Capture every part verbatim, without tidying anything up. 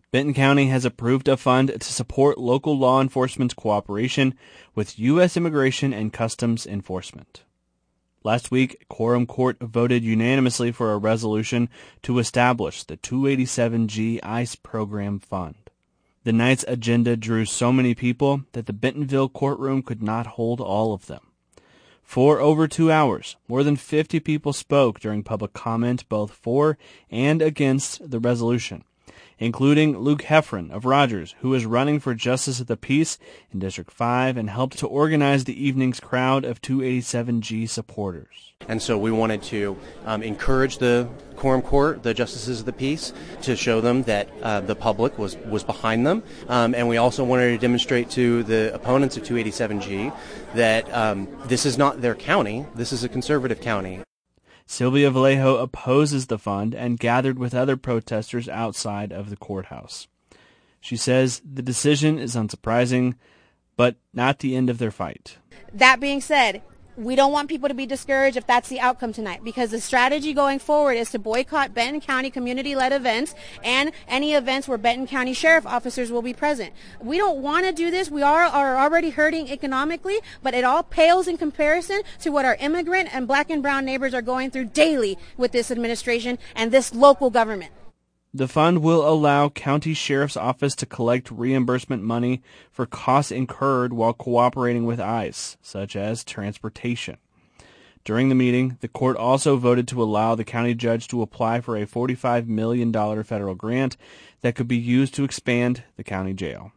Benton County has approved a fund to support local law enforcement's cooperation with U S Immigration and Customs Enforcement. Last week, Quorum Court voted unanimously for a resolution to establish the two eighty-seven G ICE Program Fund. The night's agenda drew so many people that the Bentonville courtroom could not hold all of them. For over two hours, more than fifty people spoke during public comment both for and against the resolution, including Luke Heffron of Rogers, who is running for Justice of the Peace in District five and helped to organize the evening's crowd of two eighty-seven G supporters. And so we wanted to um, encourage the Quorum Court, the Justices of the Peace, to show them that uh, the public was, was behind them. Um, and we also wanted to demonstrate to the opponents of two eighty-seven G that um, this is not their county, this is a conservative county. Sylvia Vallejo opposes the fund and gathered with other protesters outside of the courthouse. She says the decision is unsurprising, but not the end of their fight. That being said, we don't want people to be discouraged if that's the outcome tonight, because the strategy going forward is to boycott Benton County community-led events and any events where Benton County Sheriff officers will be present. We don't want to do this. We are, are already hurting economically, but it all pales in comparison to what our immigrant and black and brown neighbors are going through daily with this administration and this local government. The fund will allow County Sheriff's Office to collect reimbursement money for costs incurred while cooperating with ICE, such as transportation. During the meeting, the court also voted to allow the county judge to apply for a forty-five million dollars federal grant that could be used to expand the county jail.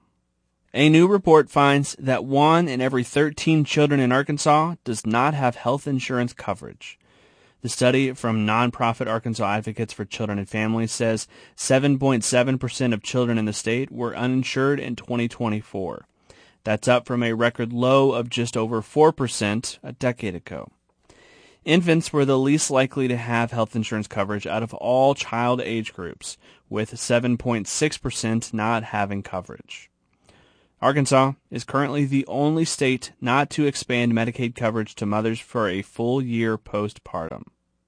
A new report finds that one in every thirteen children in Arkansas does not have health insurance coverage. The study from nonprofit Arkansas Advocates for Children and Families says seven point seven percent of children in the state were uninsured in twenty twenty-four. That's up from a record low of just over four percent a decade ago. Infants were the least likely to have health insurance coverage out of all child age groups, with seven point six percent not having coverage. Arkansas is currently the only state not to expand Medicaid coverage to mothers for a full year postpartum.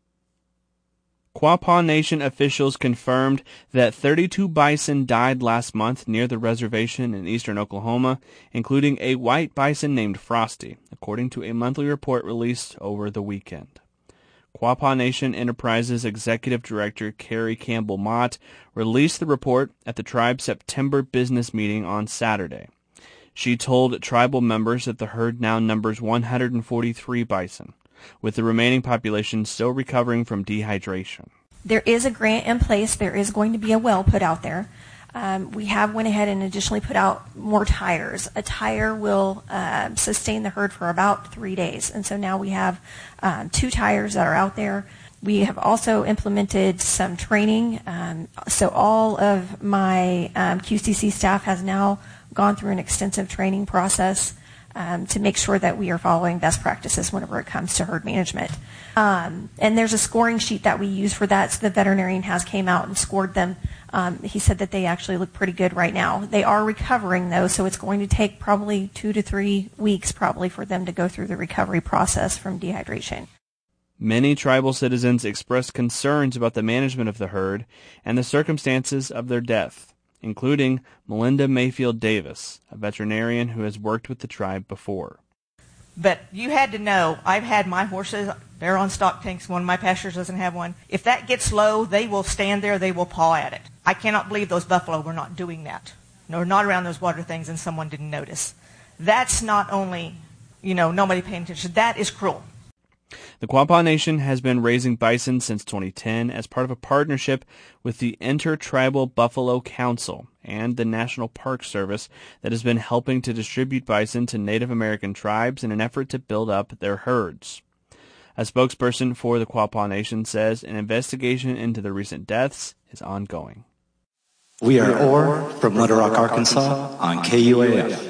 Quapaw Nation officials confirmed that thirty-two bison died last month near the reservation in eastern Oklahoma, including a white bison named Frosty, according to a monthly report released over the weekend. Quapaw Nation Enterprises Executive Director Carrie Campbell Mott released the report at the tribe's September business meeting on Saturday. She told tribal members that the herd now numbers one hundred forty-three bison, with the remaining population still recovering from dehydration. There is a grant in place. There is going to be a well put out there. Um, we have went ahead and additionally put out more tires. A tire will uh, sustain the herd for about three days. And so now we have um, two tires that are out there. We have also implemented some training. Um, so all of my um, Q C C staff has now gone through an extensive training process um, to make sure that we are following best practices whenever it comes to herd management. Um, and there's a scoring sheet that we use for that. So the veterinarian has came out and scored them. Um, he said that they actually look pretty good right now. They are recovering, though, so it's going to take probably two to three weeks probably for them to go through the recovery process from dehydration. Many tribal citizens expressed concerns about the management of the herd and the circumstances of their death, including Melinda Mayfield Davis, a veterinarian who has worked with the tribe before. But you had to know, I've had my horses, they're on stock tanks, one of my pastures doesn't have one. If that gets low, they will stand there, they will paw at it. I cannot believe those buffalo were not doing that. No, not around those water things and someone didn't notice. That's not only, you know, nobody paying attention, that is cruel. The Quapaw Nation has been raising bison since twenty ten as part of a partnership with the Intertribal Buffalo Council and the National Park Service that has been helping to distribute bison to Native American tribes in an effort to build up their herds. A spokesperson for the Quapaw Nation says an investigation into the recent deaths is ongoing. We are Orr from Little Rock, Arkansas on K U A F.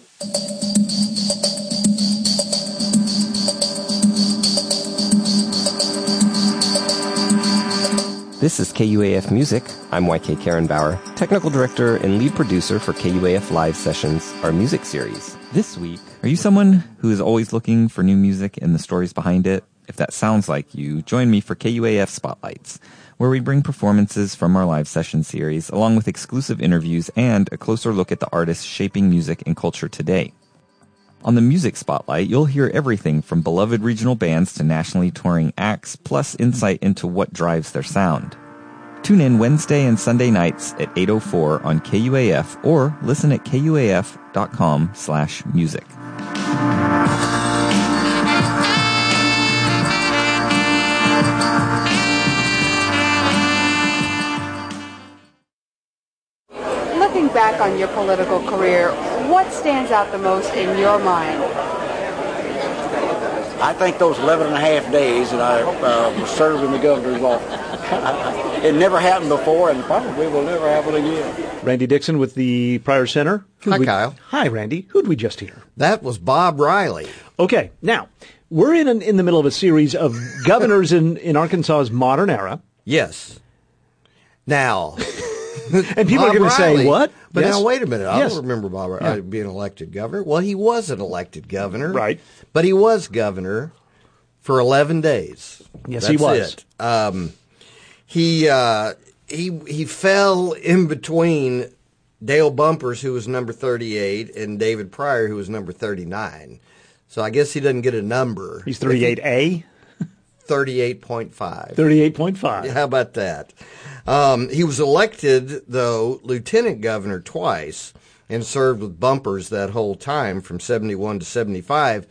This is K U A F Music. I'm Y K Karen Bauer, technical director and lead producer for K U A F Live Sessions, our music series. This week... Are you someone who is always looking for new music and the stories behind it? If that sounds like you, join me for K U A F Spotlights, where we bring performances from our live session series, along with exclusive interviews and a closer look at the artists shaping music and culture today. On the Music Spotlight, you'll hear everything from beloved regional bands to nationally touring acts, plus insight into what drives their sound. Tune in Wednesday and Sunday nights at eight oh four on K U A F or listen at kuaf.com slash music. Looking back on your political career, what stands out the most in your mind? I think those eleven and a half days that I uh, served in the governor's office. It never happened before, and probably will never happen again. Randy Dixon with the Pryor Center. Who'd Hi, we, Kyle. Hi, Randy. Who'd we just hear? That was Bob Riley. Okay, now, we're in an, in the middle of a series of governors in, in Arkansas's modern era. Yes. Now... and people Bob are going to say, what? But yes. now, wait a minute. I yes. don't remember Bob Riley yeah. being elected governor. Well, he was an elected governor. Right. But he was governor for eleven days. Yes, That's he was. It. Um, he, uh, he, he fell in between Dale Bumpers, who was number thirty-eight, and David Pryor, who was number thirty-nine. So I guess he doesn't get a number. He's thirty-eight A? thirty-eight point five. thirty-eight point five. How about that? Um, he was elected, though, lieutenant governor twice and served with Bumpers that whole time from seventy-one to seventy-five.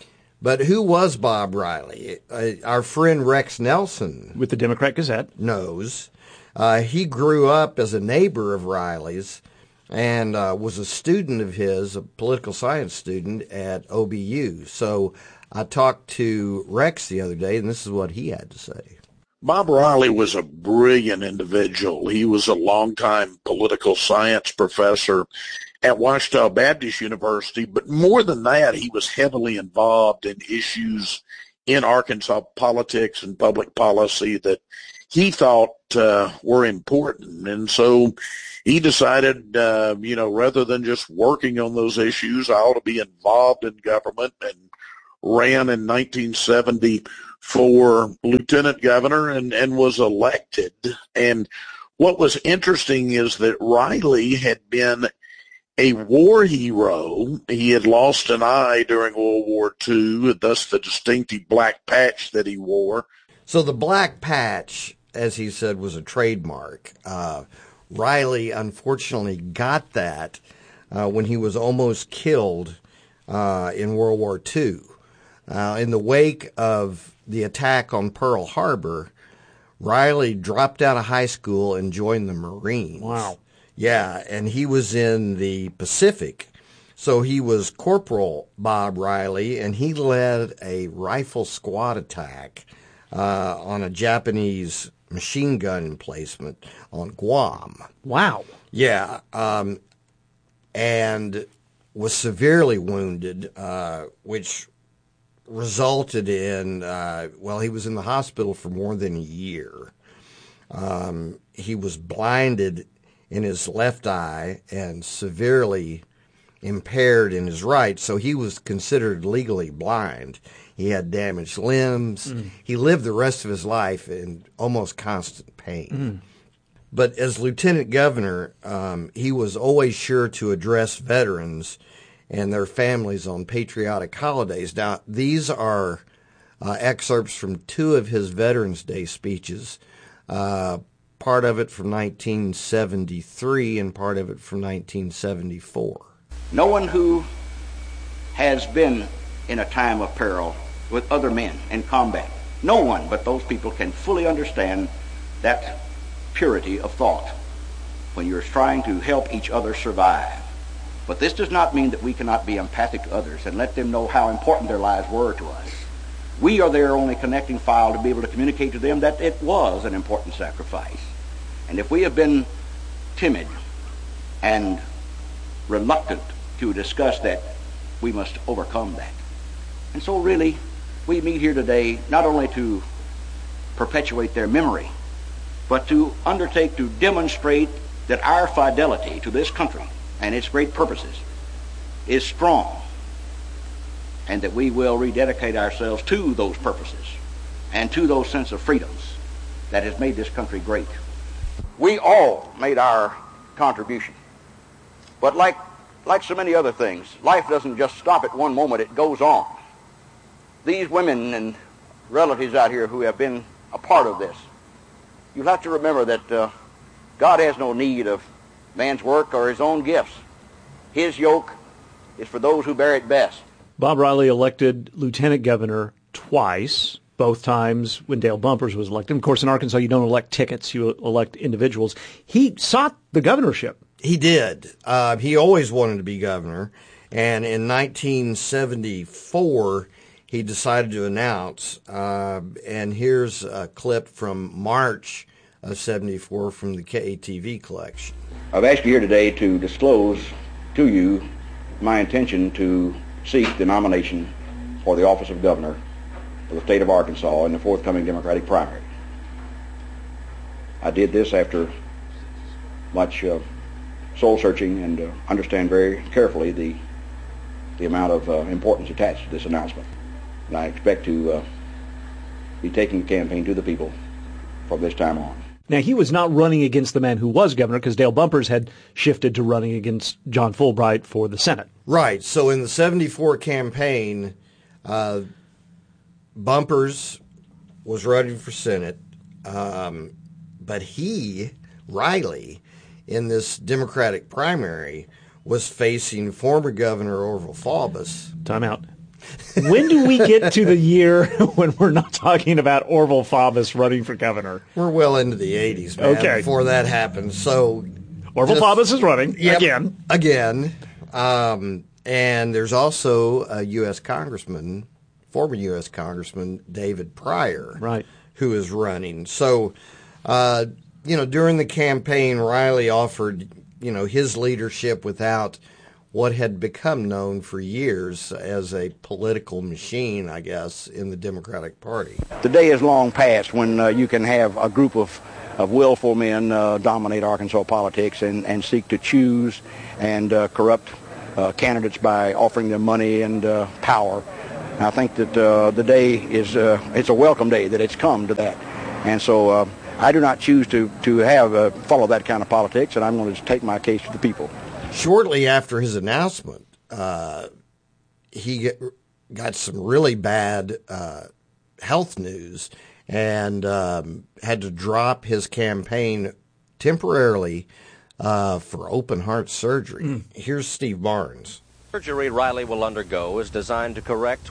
But who was Bob Riley? Uh, our friend Rex Nelson. With the Democrat Gazette. Knows. Uh, he grew up as a neighbor of Riley's and uh, was a student of his, a political science student at O B U. So I talked to Rex the other day, and this is what he had to say. Bob Riley was a brilliant individual. He was a longtime political science professor at Ouachita Baptist University, but more than that, he was heavily involved in issues in Arkansas politics and public policy that he thought uh, were important. And so he decided, uh, you know, rather than just working on those issues, I ought to be involved in government, and ran in nineteen seventy for lieutenant governor and, and was elected. And what was interesting is that Riley had been a war hero. He had lost an eye during World War Two, thus the distinctive black patch that he wore. So the black patch, as he said, was a trademark. Uh, Riley, unfortunately, got that uh, when he was almost killed uh, in World War Two. Uh, in the wake of the attack on Pearl Harbor, Riley dropped out of high school and joined the Marines. Wow. Yeah, and he was in the Pacific. So he was Corporal Bob Riley, and he led a rifle squad attack uh, on a Japanese machine gun emplacement on Guam. Wow. Yeah, um, and was severely wounded, uh, which resulted in, uh, well, he was in the hospital for more than a year. Um, he was blinded in his left eye and severely impaired in his right, so he was considered legally blind. He had damaged limbs. Mm. He lived the rest of his life in almost constant pain. Mm. But as lieutenant governor, um, he was always sure to address veterans and their families on patriotic holidays. Now, these are uh, excerpts from two of his Veterans Day speeches, uh, part of it from nineteen seventy-three and part of it from nineteen seventy-four. No one who has been in a time of peril with other men in combat, no one but those people can fully understand that purity of thought when you're trying to help each other survive. But this does not mean that we cannot be empathic to others and let them know how important their lives were to us. We are their only connecting file to be able to communicate to them that it was an important sacrifice. And if we have been timid and reluctant to discuss that, we must overcome that. And so really, we meet here today not only to perpetuate their memory, but to undertake to demonstrate that our fidelity to this country and its great purposes is strong, and that we will rededicate ourselves to those purposes and to those sense of freedoms that has made this country great. We all made our contribution. But like, like so many other things, life doesn't just stop at one moment, it goes on. These women and relatives out here who have been a part of this, you'll have to remember that uh, God has no need of man's work or his own gifts. His yoke is for those who bear it best. Bob Riley elected lieutenant governor twice, both times when Dale Bumpers was elected. Of course, in Arkansas, you don't elect tickets, you elect individuals. He sought the governorship. He did. Uh, he always wanted to be governor. And in nineteen seventy-four, he decided to announce, uh, and here's a clip from March of seventy-four from the K A T V collection. I've asked you here today to disclose to you my intention to seek the nomination for the office of governor for the state of Arkansas in the forthcoming Democratic primary. I did this after much uh, soul searching and uh, understand very carefully the the amount of uh, importance attached to this announcement. And I expect to uh, be taking the campaign to the people from this time on. Now, he was not running against the man who was governor because Dale Bumpers had shifted to running against John Fulbright for the Senate. Right. So in the seventy-four campaign, uh, Bumpers was running for Senate, um, but he, Riley, in this Democratic primary, was facing former Governor Orville Faubus. Time out. When do we get to the year when we're not talking about Orville Faubus running for governor? We're well into the eighties, man, okay. before that happened. So Orville Faubus is running yep, again. Again. Um, and there's also a U S congressman, former U S congressman, David Pryor, right, who is running. So, uh, you know, during the campaign, Riley offered, you know, his leadership without what had become known for years as a political machine, I guess, in the Democratic Party. The day is long past when uh, you can have a group of, of willful men uh, dominate Arkansas politics and, and seek to choose and uh, corrupt uh, candidates by offering them money and uh, power. And I think that uh, the day is, uh, it's a welcome day that it's come to that. And so uh, I do not choose to, to have uh, follow that kind of politics, and I'm going to take my case to the people. Shortly after his announcement, uh, he get, got some really bad uh, health news and um, had to drop his campaign temporarily uh, for open heart surgery. Mm. Here's Steve Barnes. The surgery Riley will undergo is designed to correct